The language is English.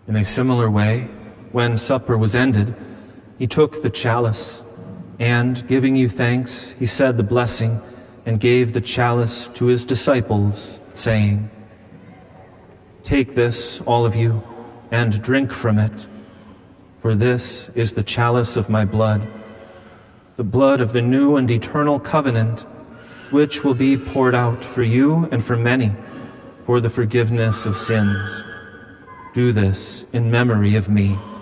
In a similar way, when supper was ended, he took the chalice, and, giving you thanks, he said the blessing and gave the chalice to his disciples, saying, "Take this, all of you, and drink from it, for this is the chalice of my blood, the blood of the new and eternal covenant, which will be poured out for you and for many for the forgiveness of sins. Do this in memory of me."